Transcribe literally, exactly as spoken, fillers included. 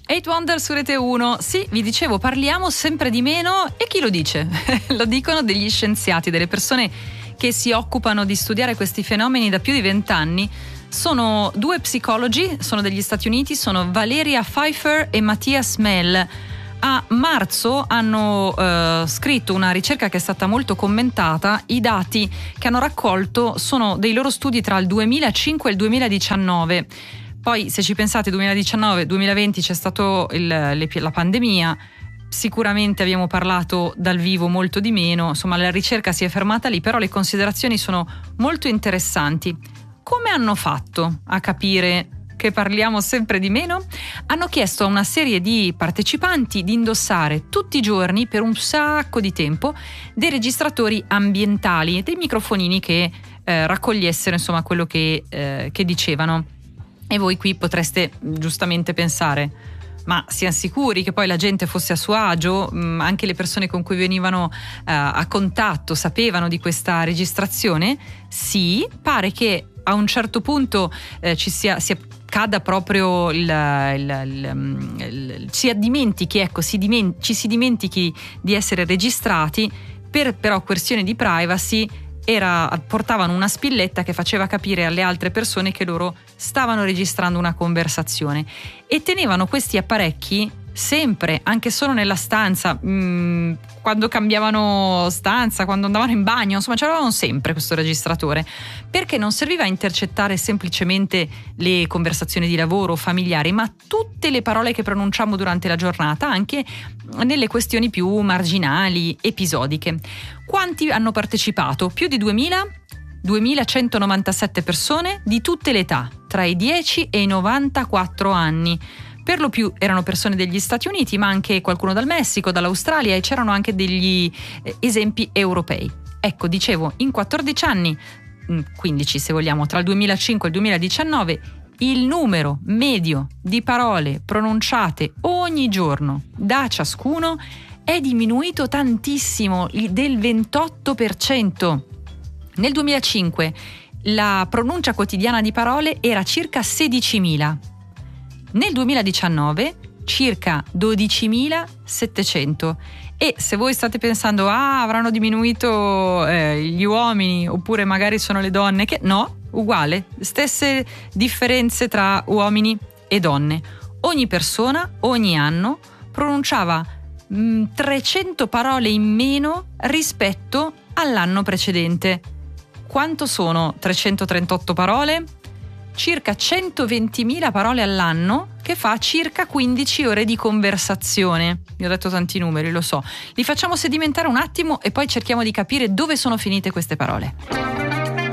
Eight Wonder su Rete uno. Sì, vi dicevo, parliamo sempre di meno. E chi lo dice? Lo dicono degli scienziati, delle persone che si occupano di studiare questi fenomeni da più di vent'anni. Sono due psicologi, sono degli Stati Uniti, sono Valeria Pfeiffer e Matthias Mell. A marzo hanno eh, scritto una ricerca che è stata molto commentata. I dati che hanno raccolto sono dei loro studi tra il duemilacinque e il duemiladiciannove. Poi, se ci pensate, duemiladiciannove duemilaventi c'è stato il, le, la pandemia, sicuramente abbiamo parlato dal vivo molto di meno, insomma la ricerca si è fermata lì, però le considerazioni sono molto interessanti. Come hanno fatto a capire che parliamo sempre di meno? Hanno chiesto a una serie di partecipanti di indossare tutti i giorni per un sacco di tempo dei registratori ambientali, dei microfonini che eh, raccogliessero insomma quello che, eh, che dicevano. E voi qui potreste giustamente pensare: ma siamo sicuri che poi la gente fosse a suo agio? Mh, anche le persone con cui venivano uh, a contatto sapevano di questa registrazione? Sì, pare che a un certo punto eh, ci sia, sia cada proprio il, il, il, il, il si dimentichi, ecco, si dimen- ci si dimentichi di essere registrati, per però questione di privacy. Era, portavano una spilletta che faceva capire alle altre persone che loro stavano registrando una conversazione, e tenevano questi apparecchi sempre, anche solo nella stanza, mh, quando cambiavano stanza, quando andavano in bagno, insomma c'avevano sempre questo registratore, perché non serviva a intercettare semplicemente le conversazioni di lavoro o familiari, ma tutte le parole che pronunciamo durante la giornata, anche nelle questioni più marginali, episodiche. Quanti hanno partecipato? Più di duemila? duemilacentonovantasette persone di tutte le età, tra i dieci e i novantaquattro anni. Per lo più erano persone degli Stati Uniti, ma anche qualcuno dal Messico, dall'Australia, e c'erano anche degli eh, esempi europei. Ecco, dicevo, in quattordici anni, quindici se vogliamo, tra il duemilacinque e il duemiladiciannove, il numero medio di parole pronunciate ogni giorno da ciascuno è diminuito tantissimo, del ventotto per cento. Nel duemilacinque la pronuncia quotidiana di parole era circa sedicimila. Nel duemiladiciannove circa dodicimilasettecento. E se voi state pensando ah avranno diminuito eh, gli uomini, oppure magari sono le donne, che no, uguale, stesse differenze tra uomini e donne. Ogni persona ogni anno pronunciava mh, trecento parole in meno rispetto all'anno precedente. Quanto sono trecentotrentotto parole? Circa centoventimila parole all'anno, che fa circa quindici ore di conversazione. Vi ho detto tanti numeri, lo so. Li facciamo sedimentare un attimo e poi cerchiamo di capire dove sono finite queste parole.